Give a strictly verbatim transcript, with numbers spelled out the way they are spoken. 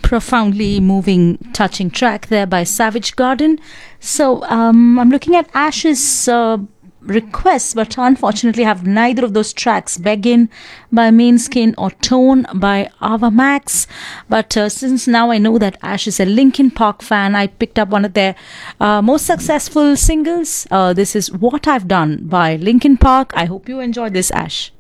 profoundly moving, touching track there by Savage Garden. So um, I'm looking at Ash's uh, requests, but unfortunately have neither of those tracks, Begin by Mainskin or Tone by Ava Max. But uh, since now I know that Ash is a Linkin Park fan, I picked up one of their uh, most successful singles. Uh, this is What I've Done by Linkin Park. I hope you enjoy this, Ash.